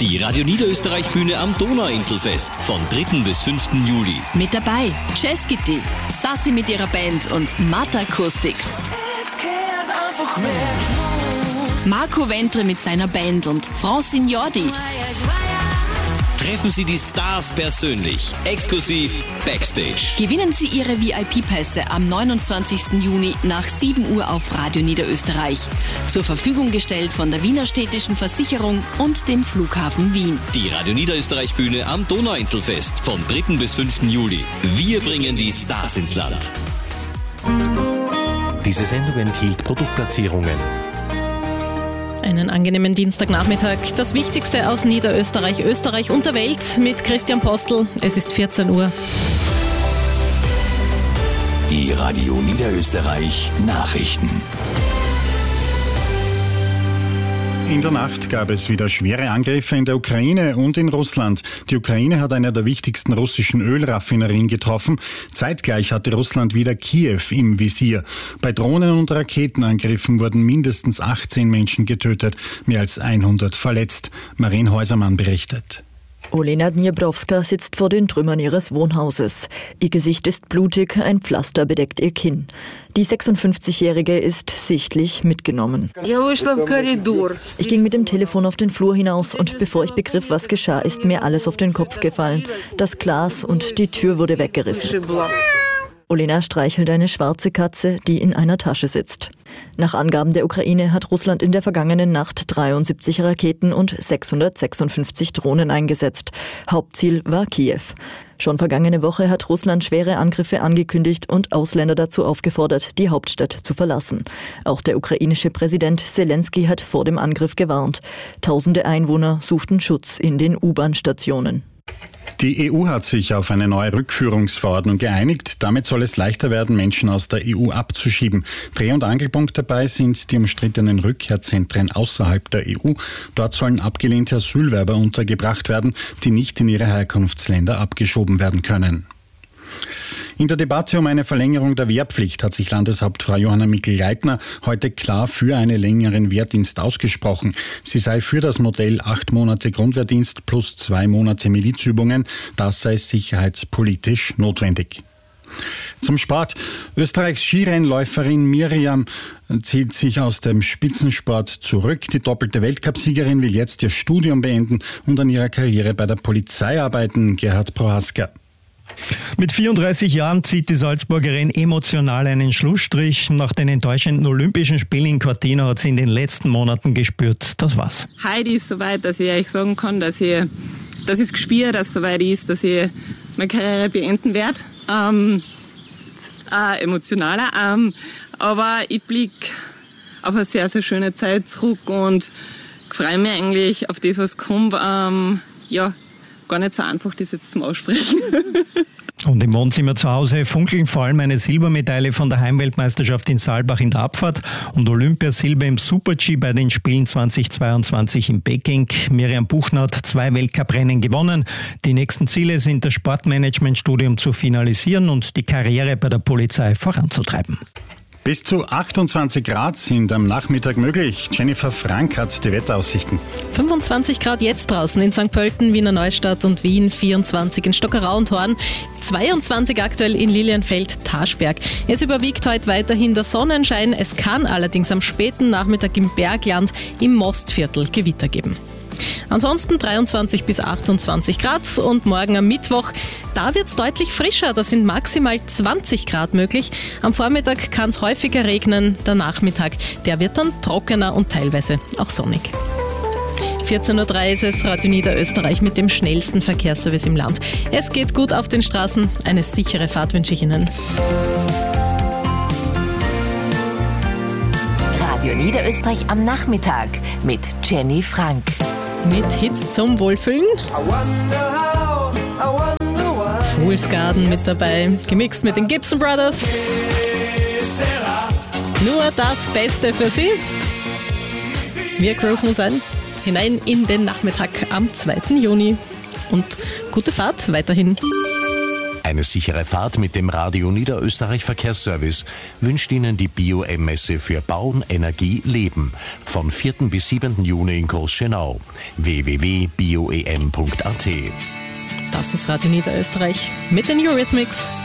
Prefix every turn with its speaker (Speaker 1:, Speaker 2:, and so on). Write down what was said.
Speaker 1: Die Radio Niederösterreich-Bühne am Donauinselfest von 3. bis 5. Juli.
Speaker 2: Mit dabei Jazz Kitty, Sassi mit ihrer Band und Matt Acoustics. Marco Ventre mit seiner Band und Francine Jordi.
Speaker 1: Treffen Sie die Stars persönlich, exklusiv Backstage.
Speaker 2: Gewinnen Sie Ihre VIP-Pässe am 29. Juni nach 7 Uhr auf Radio Niederösterreich. Zur Verfügung gestellt von der Wiener Städtischen Versicherung und dem Flughafen Wien.
Speaker 1: Die Radio Niederösterreich-Bühne am Donauinselfest vom 3. bis 5. Juli. Wir bringen die Stars ins Land.
Speaker 3: Diese Sendung enthielt Produktplatzierungen.
Speaker 4: Einen angenehmen Dienstagnachmittag. Das Wichtigste aus Niederösterreich, Österreich und der Welt mit Christian Postel. Es ist 14 Uhr.
Speaker 5: Die Radio Niederösterreich Nachrichten.
Speaker 6: In der Nacht gab es wieder schwere Angriffe in der Ukraine und in Russland. Die Ukraine hat eine der wichtigsten russischen Ölraffinerien getroffen. Zeitgleich hatte Russland wieder Kiew im Visier. Bei Drohnen- und Raketenangriffen wurden mindestens 18 Menschen getötet, mehr als 100 verletzt. Marien Häusermann berichtet.
Speaker 7: Olena Dniebrowska sitzt vor den Trümmern ihres Wohnhauses. Ihr Gesicht ist blutig, ein Pflaster bedeckt ihr Kinn. Die 56-Jährige ist sichtlich mitgenommen. Ich ging mit dem Telefon auf den Flur hinaus und bevor ich begriff, was geschah, ist mir alles auf den Kopf gefallen. Das Glas und die Tür wurde weggerissen. Olena streichelt eine schwarze Katze, die in einer Tasche sitzt. Nach Angaben der Ukraine hat Russland in der vergangenen Nacht 73 Raketen und 656 Drohnen eingesetzt. Hauptziel war Kiew. Schon vergangene Woche hat Russland schwere Angriffe angekündigt und Ausländer dazu aufgefordert, die Hauptstadt zu verlassen. Auch der ukrainische Präsident Zelensky hat vor dem Angriff gewarnt. Tausende Einwohner suchten Schutz in den U-Bahn-Stationen.
Speaker 6: Die EU hat sich auf eine neue Rückführungsverordnung geeinigt. Damit soll es leichter werden, Menschen aus der EU abzuschieben. Dreh- und Angelpunkt dabei sind die umstrittenen Rückkehrzentren außerhalb der EU. Dort sollen abgelehnte Asylwerber untergebracht werden, die nicht in ihre Herkunftsländer abgeschoben werden können. In der Debatte um eine Verlängerung der Wehrpflicht hat sich Landeshauptfrau Johanna Mikl-Leitner heute klar für einen längeren Wehrdienst ausgesprochen. Sie sei für das Modell 8 Monate Grundwehrdienst plus 2 Monate Milizübungen. Das sei sicherheitspolitisch notwendig. Zum Sport. Österreichs Skirennläuferin Miriam zieht sich aus dem Spitzensport zurück. Die doppelte Weltcupsiegerin will jetzt ihr Studium beenden und an ihrer Karriere bei der Polizei arbeiten. Gerhard Prohaska.
Speaker 8: Mit 34 Jahren zieht die Salzburgerin emotional einen Schlussstrich. Nach den enttäuschenden Olympischen Spielen in Cortina hat sie in den letzten Monaten gespürt, das war's.
Speaker 9: Heute ist es soweit, dass ich euch sagen kann, dass ich es gespürt, dass es soweit ist, dass ich meine Karriere beenden werde. Emotionaler. Aber ich blicke auf eine sehr, sehr schöne Zeit zurück und freue mich eigentlich auf das, was kommt. Gar nicht so einfach, das jetzt zum Aussprechen.
Speaker 8: Und im Wohnzimmer zu Hause funkeln vor allem eine Silbermedaille von der Heimweltmeisterschaft in Saalbach in der Abfahrt und Olympiasilber im Super-G bei den Spielen 2022 in Peking. Miriam Buchner hat 2 Weltcuprennen gewonnen. Die nächsten Ziele sind das Sportmanagementstudium zu finalisieren und die Karriere bei der Polizei voranzutreiben.
Speaker 6: Bis zu 28 Grad sind am Nachmittag möglich. Jennifer Frank hat die Wetteraussichten.
Speaker 4: 25 Grad jetzt draußen in St. Pölten, Wiener Neustadt und Wien, 24 in Stockerau und Horn, 22 aktuell in Lilienfeld, Taschberg. Es überwiegt heute weiterhin der Sonnenschein. Es kann allerdings am späten Nachmittag im Bergland im Mostviertel Gewitter geben. Ansonsten 23 bis 28 Grad und morgen am Mittwoch, da wird es deutlich frischer, da sind maximal 20 Grad möglich. Am Vormittag kann es häufiger regnen, der Nachmittag, der wird dann trockener und teilweise auch sonnig. 14.03 Uhr ist es, Radio Niederösterreich mit dem schnellsten Verkehrsservice im Land. Es geht gut auf den Straßen, eine sichere Fahrt wünsche ich Ihnen.
Speaker 2: Radio Niederösterreich am Nachmittag mit Jenny Frank.
Speaker 4: Mit Hits zum Wohlfühlen. Fool's Garden mit dabei, gemixt mit den Gibson Brothers. Nur das Beste für Sie. Wir grooven uns hinein in den Nachmittag am 2. Juni. Und gute Fahrt weiterhin.
Speaker 10: Eine sichere Fahrt mit dem Radio Niederösterreich Verkehrsservice wünscht Ihnen die BioM-Messe für Bauen, Energie, Leben vom 4. bis 7. Juni in Großschönau. www.bioem.at.
Speaker 4: Das ist Radio Niederösterreich mit den Eurythmics.